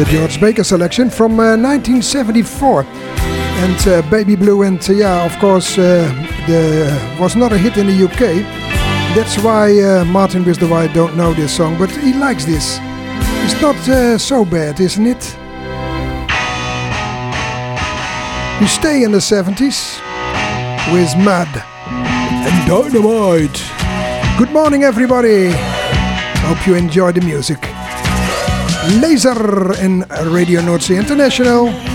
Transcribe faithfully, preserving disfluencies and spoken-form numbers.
the George Baker selection from uh, nineteen seventy-four. And uh, Baby Blue, and uh, yeah, of course, uh, the, was not a hit in the U K. That's why uh, Martin with the White don't know this song, but he likes this. It's not uh, so bad, isn't it? We stay in the seventies with Mud and Dynamite. Good morning, everybody. Hope you enjoy the music. Laser in Radio Noordzee International.